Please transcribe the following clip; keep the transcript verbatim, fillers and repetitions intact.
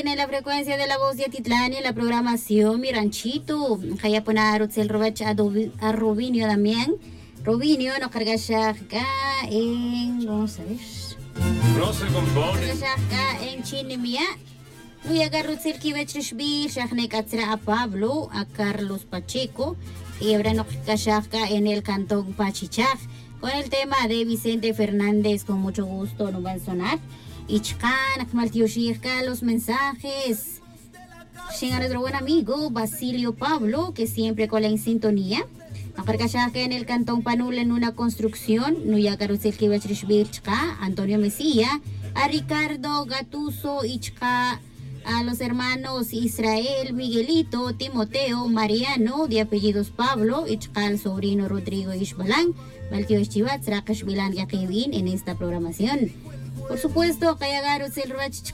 en la frecuencia de la voz de Atitlán en la programación Mi Ranchito. Kaya po na arot sil Robach a Rubinio también. Rubinio nos carga ya acá en... Vamos a ver. No se compone. Ya acá en Chinemia. Luya garrot sil Kibechrishbi, Shahnek a Pablo, a Carlos Pacheco. Y ahora nos carga acá en el cantón Pachichaj. Con el tema de Vicente Fernández, con mucho gusto nos van a sonar. Ichkan, Akmaltiushirka, los mensajes. Llega nuestro buen amigo Basilio Pablo, que siempre con la en sintonía. Akarkashaka en el cantón Panul en una construcción. Nuya Karusel Kibachrishbirchka, Antonio Mesía, a Ricardo Gatuso Ichka, a los hermanos Israel, Miguelito, Timoteo, Mariano, de apellidos Pablo, Ichka, el sobrino Rodrigo Ishbalán, Baltio Chivat, Rakash Bilan Yakevin en esta programación. Por supuesto, Kayagaros el Rach